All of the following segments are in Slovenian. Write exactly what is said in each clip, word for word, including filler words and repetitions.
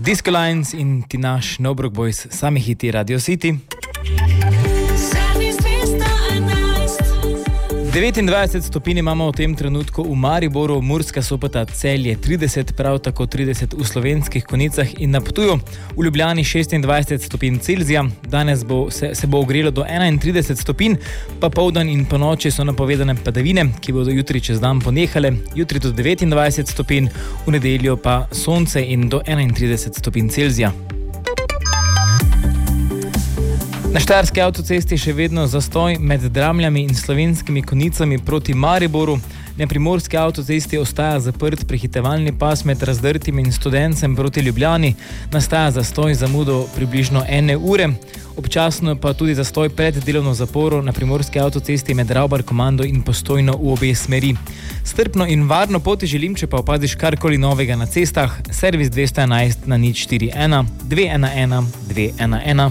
Disco Lines in ti naš Nobrog Boys, sami hiti Radio City. devetindvajset stopinj imamo v tem trenutku v Mariboru, Murska Sobota, Celje trideset, prav tako trideset v Slovenskih Konjicah in na Ptuju, v Ljubljani šestindvajset stopinj Celzija. Danes bo, se, se bo ogrelo do enaintrideset stopinj, pa poldan in ponoči so napovedane padavine, ki bodo jutri čez dan ponehale, jutri do devetindvajset stopinj, v nedeljo pa sonce in do enaintrideset stopinj Celzija. Na Štajerski avtocesti še vedno zastoj med Dramljami in Slovenskimi Konjicami proti Mariboru. Na Primorski avtocesti ostaja zaprt prehitevalni pas med Razdrtim in Studencem proti Ljubljani. Nastaja zastoj zamudo približno ene ure. Občasno pa tudi zastoj pred delovno zaporo na Primorski avtocesti med Ravbar Komando in Postojno v obe smeri. Strpno in varno poti želim, če pa opaziš karkoli novega na cestah. Servis dvesto enajst na nič štiri ena dve ena ena dve ena ena.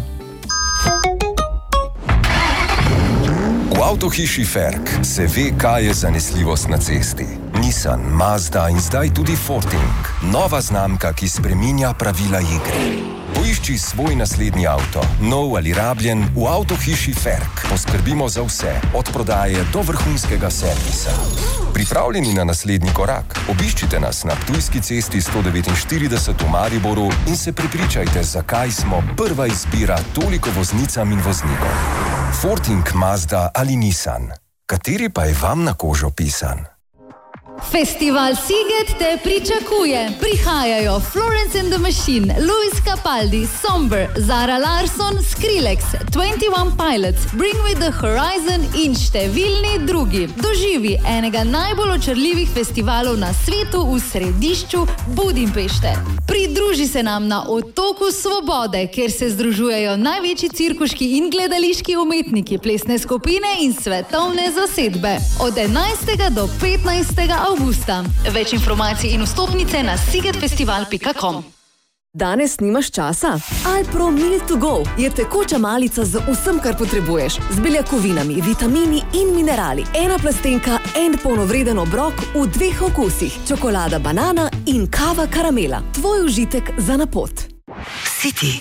V avtohiši Ferg se ve, kaj je zanesljivost na cesti. Nissan, Mazda in zdaj tudi Forting. Nova znamka, ki spreminja pravila igre. Poišči svoj naslednji avto, nov ali rabljen, v avtohiši Ferg. Poskrbimo za vse, od prodaje do vrhunskega servisa. Pripravljeni na naslednji korak? Obiščite nas na Ptujski cesti sto devetinštirideset v Mariboru in se prepričajte, zakaj smo prva izbira toliko voznicam in voznikom. Forting, Mazda ali Nissan. Kateri pa je vam na kožo pisan? Festival Sziget te pričakuje. Prihajajo Florence and the Machine, Luis Capaldi, Somber, Zara Larsson, Skrillex, twenty-one Pilots, Bring Me the Horizon in številni drugi. Doživi enega najbolj očarljivih festivalov na svetu v središču Budimpešte. Pridruži se nam na Otoku Svobode, kjer se združujejo največji cirkuški in gledališki umetniki, plesne skupine in svetovne zasedbe. Od enajstega do petnajstega avgusta. Več informacij in vstopnice na sigetfestival pika com. Danes nimaš časa? Alpro Meal to Go je tekoča malica z vsem, kar potrebuješ. Z beljakovinami, vitamini in minerali. Ena plastenka, en polnovreden obrok v dveh okusih. Čokolada banana in kava karamela. Tvoj užitek za na pot. City.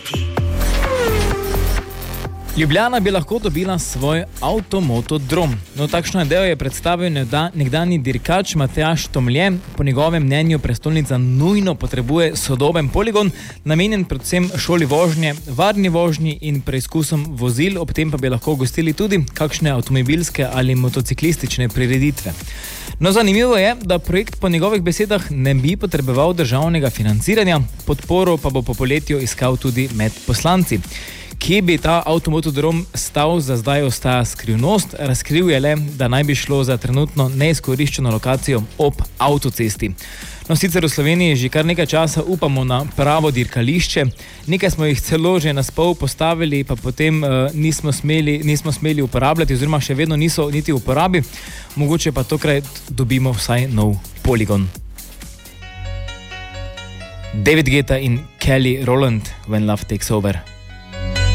Ljubljana bi lahko dobila svoj avtomotodrom. No, takšno idejo je predstavil nekdanji dirkač Matjaž Tomlje. Po njegovem mnenju prestolnica nujno potrebuje sodoben poligon, namenjen predvsem šoli vožnje, varni vožnji in preizkusom vozil, ob tem pa bi lahko gostili tudi kakšne avtomobilske ali motociklistične prireditve. No, zanimivo je, da projekt po njegovih besedah ne bi potreboval državnega financiranja, podporo pa bo po poletju iskal tudi med poslanci. Kje bi ta avtomotodrom stal, za zdaj ostaja skrivnost. Razkril je le, da naj bi šlo za trenutno neizkoriščeno lokacijo ob avtocesti. No, sicer v Sloveniji že kar nekaj časa upamo na pravo dirkališče. Nekaj smo jih celo že naspol postavili, pa potem uh, nismo, smeli, nismo smeli uporabljati, oziroma še vedno niso niti v uporabi. Mogoče pa tokrat dobimo vsaj nov poligon. David Guetta in Kelly Rowland, When Love Takes Over.